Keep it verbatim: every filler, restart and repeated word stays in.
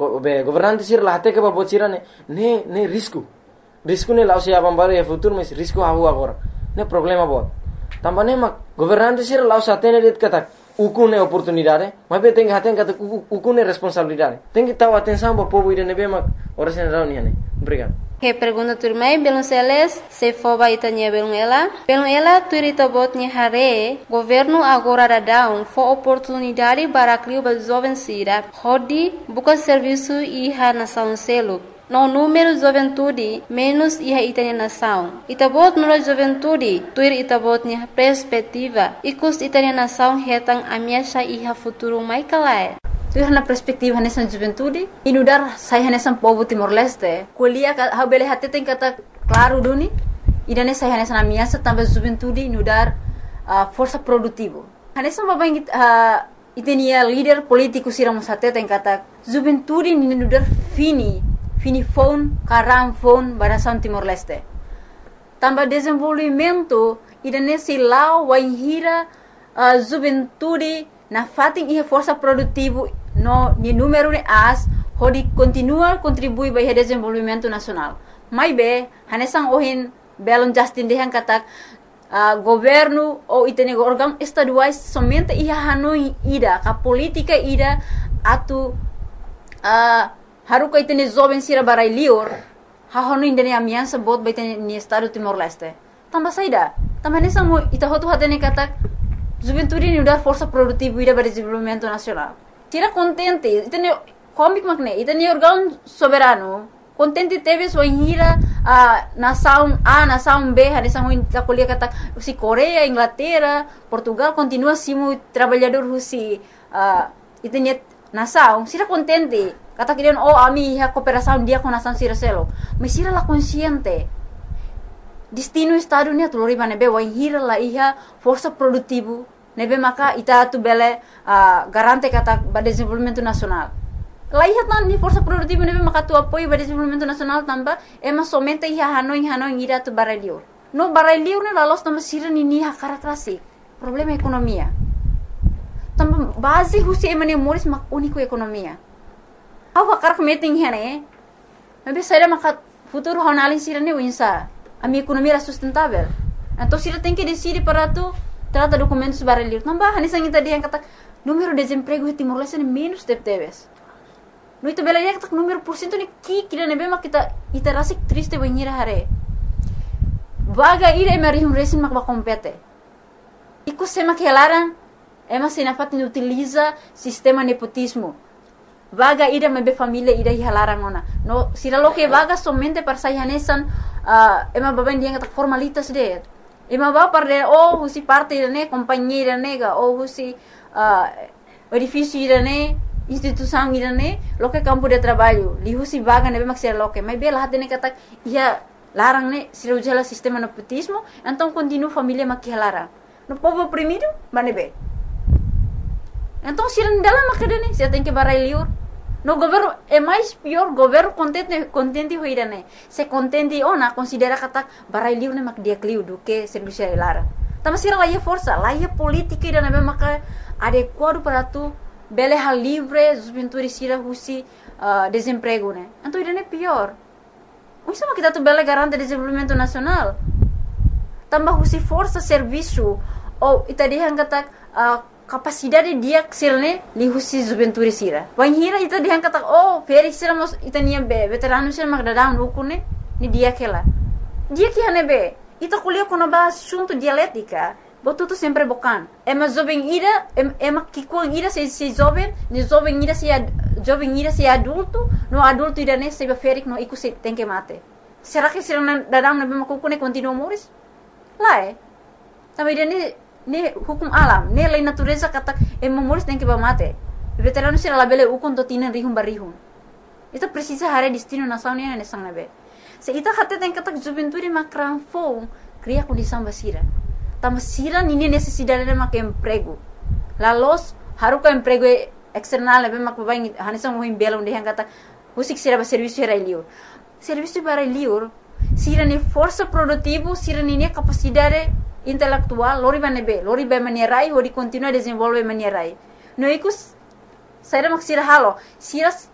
be governante sir la hate ke ba bocira ne ne ne risco risco ne lausi abam baru ya futuro mas risco hahu agora ne problema bot tambane mak governante sir laus atene dit kata ukune oportunidade mas be tenga haten kata ukune responsabilidade tenga tahu atenção bo povo ide ne be mak ora sen reunião ne obrigado. Que pergunta turmai belum seles se foba itanya belum ela belum ela turita botnya hare governo agora dadão fo oportunidade para criar ba jovem sira hodi buka serviço iha nação selo no número juventude menos iha itanya nação itabot no juventude tuir itabotnya perspectiva ikus itanya nação hetang amiasha iha futuro mai kalai. Tu na perspektiva nessa juventude inudar saya nessa povo Timor-Leste kuliah ha bele hate tem kata claro duni idane saya nessa na minha também juventude inudar uh, força produtivo nessa baba uh, itenia líder político siram hate tem kata juventude inudar fini fini phone karam phone barasan Timor-Leste também desenvolvimento idane silau waihira uh, juventude na fating ia força produtivo no ni número de as hodi continua contribui para o desenvolvimento nacional mai be hanesang ohin belon justin dehan katak uh, governo ou itene órgão estaduais somente ia hanoi ida ka política ida atu uh, haruka itene jovem sira barai lior ha honu indene amiansa bot baitene ni estado Timor-Leste tamba saida tamba hanesang mo ita hotu hatene katak juventude ni udar força produtiva ida para desenvolvimento nacional. Tira contente, itene comic magne, itene órgão soberano. Contente teve sua hira a nação A, nação B, a nação da colia kata si Coreia, Inglaterra, Portugal continua simo trabalhador rusi uh, itene nação, sira contente. Kata kirian oh ami a cooperação dia com nação sira selo. Mas sira la consciente. Destino estado ni atulori banebe wa hira la iha força produtivo nebe maka ita tu bele uh, garante kata ba desenvolvimento nacional. La iha tan ni força produtivo nebe maka tu apoio ba desenvolvimento nacional tamba ema somente iha hanoi hanoi ira tu baralio. No baralio ne la los tamba sira ni ni ha karakrasi. Problema economia. Tamba base husi emane moris mak único economia. Au karak meeting hene. Nebe saira maka futuro honalin sira ni winsa. A minha economia era sustentável. Então, se ela tem que decidir para tu, trata documentos baralhos. Não vai, nessa gente dia kata número de desemprego em Timor-Leste é menos de teves. No itu bela dia kata número por cento ni ki kira nebe mak kita ita rasik triste banhira hare. Vaga ira emari um resin mak ba compete. Iku sema que larang, ema sinafat ni utiliza sistema nepotismo. Vaga ira mebe família ira hilarang ona. No, sira lo que vaga somente para sayanesan uh, ema baben dia kata formalitas de. Ema ba par de oh husi parte irane companhia irane oh husi uh, edifício irane instituição irane lo que campo de trabalho li husi vaga nebe mak sira lo que mas bela hatene kata ia larang ne sira ujala sistema nepotismo então continua família mak hilarang. No povo oprimido banebe. Então sira dalam makadene sira tem que barai liur. No governo é mais pior governo contente contente hoirane se contente ona considera kata barai liu ne mak dia kliu do que serviço lara tama sira laia força laia política ida nebe maka adequado para tu bele hal livre juventude sira husi uh, desemprego ne então ida ne pior o isso kita tu bele garante desenvolvimento nacional tambah husi força serviço ou itadihan kata uh, capacidade dia sirne li husi juventude sira. Wan hira ita dia kata oh feri sira mos ita nia be veterano sira magdadang ukune ni dia kela. Dia que hane be ita kuliah kono ba assunto dialética. Botu tu sempre bokan. Ema jovem ira ema kikuang ira se se jovem, ni jovem ira se jovem ira se adulto, no adulto ira ne se ferik no iku se tem que mate. Será que sira dadang na be makukune continua moris? Lá é. Também dia ni hukum alam, ni lei natureza kata emomoris tem que ba mate. Veterano sira labele ukon to tinan rihum barihum. Ita precisa hare destino nação ni ne sang nabe. Se ita hate tem kata juventude makran fo cria condição basira. Tama sira ni necessidade de mak emprego. La los haruka emprego external nabe mak babain hanisang mo imbelon de kata usik sira ba serviço era liur. Serviço para liur sira ni força produtivo, sira ni capacidade intelectual, lori banebe, lori ba manierai, lori continua desenvolve manierai. No ikus, saya mak sira halo, sira